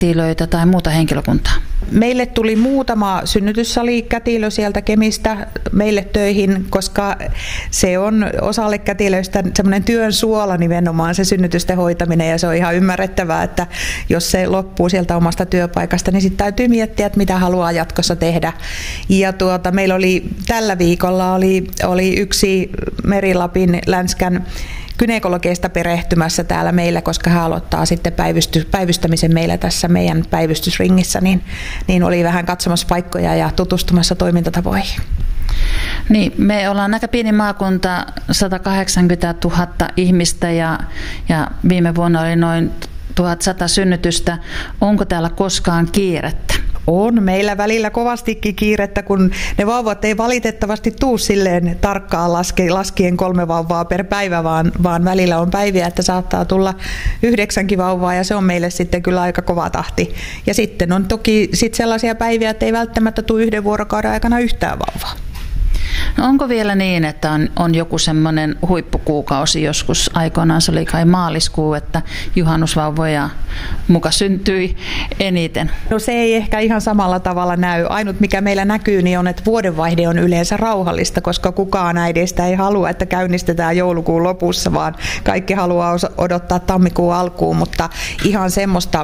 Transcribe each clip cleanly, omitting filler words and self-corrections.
kätilöitä tai muuta henkilökuntaa? Meille tuli muutama synnytyssalikätilö sieltä Kemistä meille töihin, koska se on osalle kätilöistä semmoinen työn suola nimenomaan se synnytysten hoitaminen, ja se on ihan ymmärrettävää, että jos se loppuu sieltä omasta työpaikasta, niin sitten täytyy miettiä, että mitä haluaa jatkossa tehdä. Ja meillä oli tällä viikolla oli yksi Meri-Lapin Länskän gynekologeista perehtymässä täällä meillä, koska hän aloittaa sitten päivystämisen meillä tässä meidän päivystysringissä, niin oli vähän katsomassa paikkoja ja tutustumassa toimintatapoihin. Niin, me ollaan aika pieni maakunta, 180 000 ihmistä ja viime vuonna oli noin 1100 synnytystä. Onko täällä koskaan kiirettä? On meillä välillä kovastikin kiirettä, kun ne vauvat ei valitettavasti tuu silleen tarkkaan laskien 3 vauvaa per päivä, vaan välillä on päiviä, että saattaa tulla 9 vauvaa, ja se on meille sitten kyllä aika kova tahti. Ja sitten on toki sellaisia päiviä, että ei välttämättä tule 1 vuorokauden aikana yhtään vauvaa. No onko vielä niin, että on joku semmoinen huippukuukausi joskus aikoinaan, se oli kai maaliskuu, että juhannusvauvoja muka syntyi eniten? No se ei ehkä ihan samalla tavalla näy. Ainut mikä meillä näkyy niin on, että vuodenvaihde on yleensä rauhallista, koska kukaan äideistä ei halua, että käynnistetään joulukuun lopussa, vaan kaikki haluaa odottaa tammikuun alkuun, mutta ihan semmoista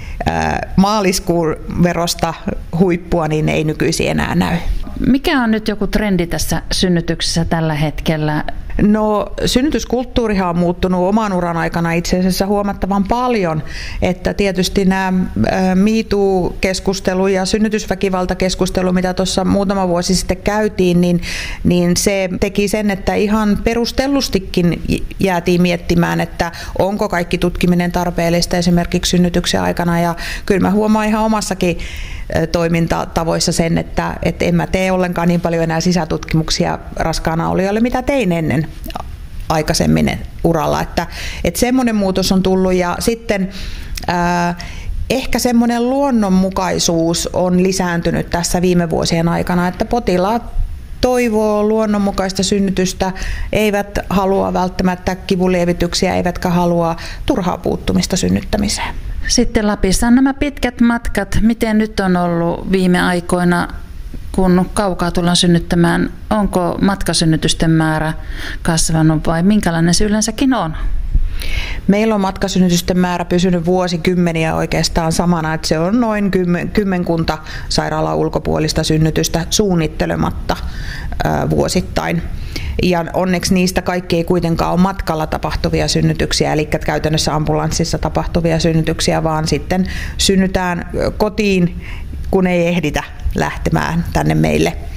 maaliskuun verosta huippua niin ei nykyisin enää näy. Mikä on nyt joku trendi tässä synnytyksessä tällä hetkellä? No synnytyskulttuurihan on muuttunut oman uran aikana itse asiassa huomattavan paljon, että tietysti nämä MeToo-keskustelu ja synnytysväkivaltakeskustelu, mitä tuossa muutama vuosi sitten käytiin, niin se teki sen, että ihan perustellustikin jäätiin miettimään, että onko kaikki tutkiminen tarpeellista esimerkiksi synnytyksen aikana, ja kyllä mä huomaan ihan omassakin toimintatavoissa sen, että en mä tee ollenkaan niin paljon enää sisätutkimuksia raskaana olijoille, mitä tein ennen aikaisemmin uralla. Että semmoinen muutos on tullut, ja sitten ehkä semmoinen luonnonmukaisuus on lisääntynyt tässä viime vuosien aikana, että potilaat toivoo luonnonmukaista synnytystä, eivät halua välttämättä kivunlievityksiä, eivätkä halua turhaa puuttumista synnyttämiseen. Sitten Lapissa on nämä pitkät matkat. Miten nyt on ollut viime aikoina, kun kaukaa tullaan synnyttämään? Onko matkasynnytysten määrä kasvanut vai minkälainen se yleensäkin on? Meillä on matkasynnytysten määrä pysynyt vuosikymmeniä oikeastaan samana, että se on noin 10 sairaalan ulkopuolista synnytystä suunnittelematta vuosittain. Ja onneksi niistä kaikki ei kuitenkaan ole matkalla tapahtuvia synnytyksiä, eli käytännössä ambulanssissa tapahtuvia synnytyksiä, vaan sitten synnytään kotiin, kun ei ehditä lähtemään tänne meille